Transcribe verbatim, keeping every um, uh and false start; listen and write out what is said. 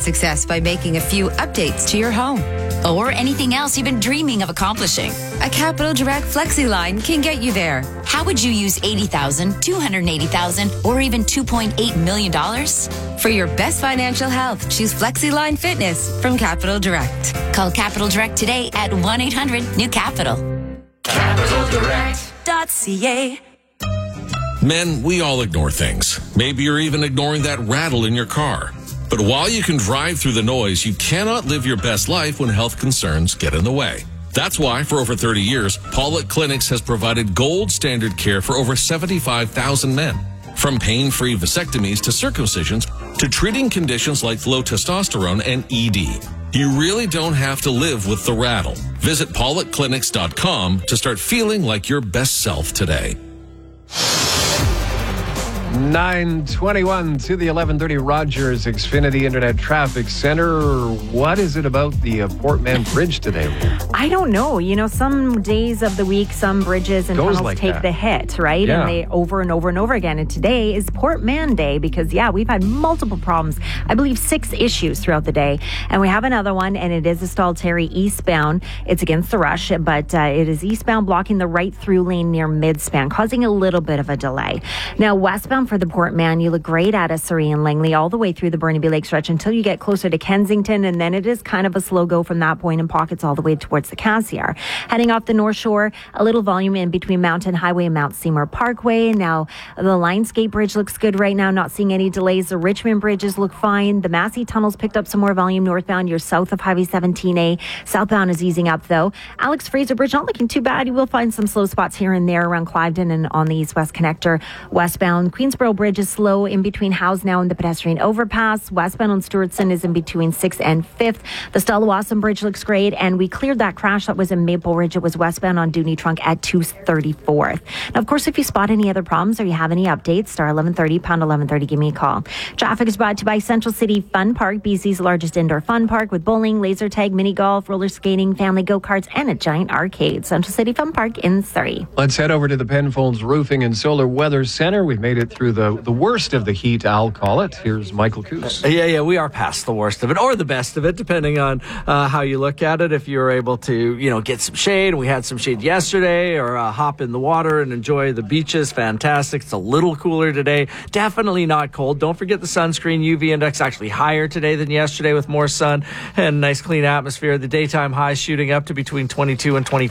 success by making a few updates to your home. Or anything else you've been dreaming of accomplishing. A Capital Direct FlexiLine can get you there. How would you use eighty thousand dollars, two hundred eighty thousand dollars, or even two point eight million dollars? For your best financial health, choose FlexiLine Fitness from Capital Direct. Call Capital Direct today at one eight hundred new capital. capital direct dot c a. Men, we all ignore things. Maybe you're even ignoring that rattle in your car. But while you can drive through the noise, you cannot live your best life when health concerns get in the way. That's why, for over thirty years, Pollock Clinics has provided gold standard care for over seventy-five thousand men. From pain-free vasectomies to circumcisions to treating conditions like low testosterone and E D. You really don't have to live with the rattle. Visit pollock clinics dot com to start feeling like your best self today. nine twenty-one to the eleven thirty Rogers Xfinity Internet Traffic Center. What is it about the uh, Port Mann Bridge today? I don't know. You know, some days of the week, some bridges and Goes tunnels like take that. the hit, right? Yeah. And they over and over and over again. And today is Port Mann Day because, yeah, we've had multiple problems. I believe six issues throughout the day. And we have another one, and it is a stalled Terry eastbound. It's against the rush, but uh, it is eastbound blocking the right through lane near midspan, causing a little bit of a delay. Now, westbound for the Port Mann, you look great at a Surrey and Langley all the way through the Burnaby Lake stretch until you get closer to Kensington, and then it is kind of a slow go from that point in pockets all the way towards the Cassiar. Heading off the North Shore, a little volume in between Mountain Highway and Mount Seymour Parkway. Now, the Lionsgate Bridge looks good right now, not seeing any delays. The Richmond bridges look fine. The Massey Tunnels picked up some more volume northbound. You're south of Highway seventeen A. Southbound is easing up, though. Alex Fraser Bridge not looking too bad. You will find some slow spots here and there around Cliveden and on the east-west connector. Westbound, Queensboro Bridge is slow in between House now and the pedestrian overpass. Westbound on Stewartson is in between sixth and fifth. The Stallawasam Bridge looks great, and we cleared that crash that was in Maple Ridge. It was westbound on Dooney Trunk at two thirty-fourth. Now, of course, if you spot any other problems or you have any updates, star eleven thirty, pound eleven thirty, give me a call. Traffic is brought to you by Central City Fun Park, B C's largest indoor fun park with bowling, laser tag, mini golf, roller skating, family go-karts, and a giant arcade. Central City Fun Park in Surrey. Let's head over to the Penfolds Roofing and Solar Weather Center. We've made it through the, the worst of the heat, I'll call it. Here's Michael Coos. Yeah, yeah, we are past the worst of it, or the best of it, depending on uh, how you look at it. If you were able to, you know, get some shade, we had some shade yesterday, or uh, hop in the water and enjoy the beaches, fantastic. It's a little cooler today. Definitely not cold. Don't forget the sunscreen. U V index actually higher today than yesterday with more sun and nice clean atmosphere. The daytime highs shooting up to between twenty-two and twenty-five.